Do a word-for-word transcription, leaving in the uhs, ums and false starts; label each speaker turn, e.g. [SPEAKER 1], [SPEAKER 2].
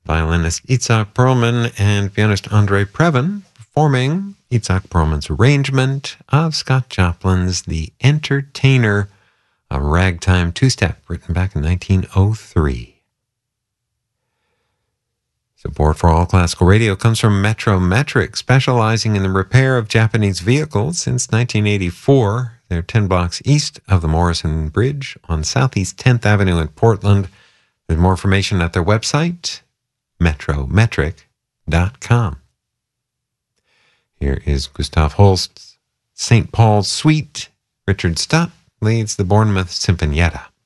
[SPEAKER 1] violinist Itzhak Perlman and pianist Andre Previn performing Itzhak Perlman's arrangement of Scott Joplin's The Entertainer, a ragtime two-step written back in nineteen oh three. Support for All Classical Radio comes from Metrometric, specializing in the repair of Japanese vehicles since nineteen eighty-four. They're ten blocks east of the Morrison Bridge on Southeast tenth Avenue in Portland. There's more information at their website, metrometric dot com. Here is Gustav Holst's Saint Paul's Suite. Richard Stott leads the Bournemouth Sinfonietta.